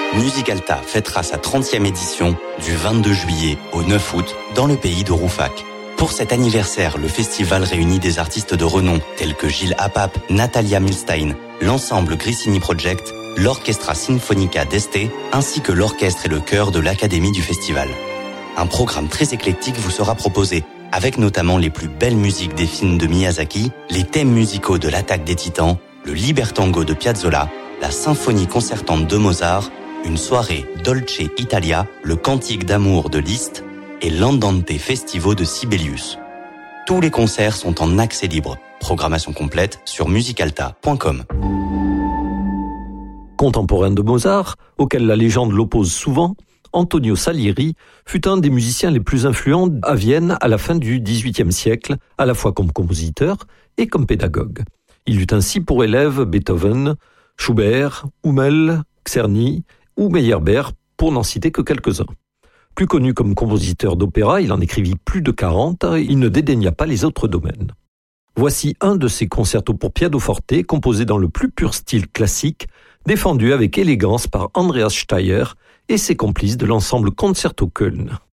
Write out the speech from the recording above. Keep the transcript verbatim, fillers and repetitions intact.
Musicalta fêtera sa trentième édition du vingt-deux juillet au neuf août dans le pays de Rouffach. Pour cet anniversaire, le festival réunit des artistes de renom tels que Gilles Apap, Natalia Milstein, l'ensemble Grissini Project, l'Orchestra Sinfonica d'Este, ainsi que l'orchestre et le chœur de l'Académie du festival. Un programme très éclectique vous sera proposé, avec notamment les plus belles musiques des films de Miyazaki, les thèmes musicaux de l'Attaque des Titans, le Libertango de Piazzolla, la symphonie concertante de Mozart, une soirée Dolce Italia, le cantique d'amour de Liszt et l'Andante Festivo de Sibelius. Tous les concerts sont en accès libre. Programmation complète sur musicalta point com. Contemporain de Mozart, auquel la légende l'oppose souvent, Antonio Salieri fut un des musiciens les plus influents à Vienne à la fin du dix-huitième siècle, à la fois comme compositeur et comme pédagogue. Il eut ainsi pour élèves Beethoven, Schubert, Hummel, Czerny ou Meyerbeer, pour n'en citer que quelques-uns. Plus connu comme compositeur d'opéra, il en écrivit plus de quarante, il ne dédaigna pas les autres domaines. Voici un de ses concertos pour pianoforte, composé dans le plus pur style classique, défendu avec élégance par Andreas Steier et ses complices de l'ensemble Concerto Köln.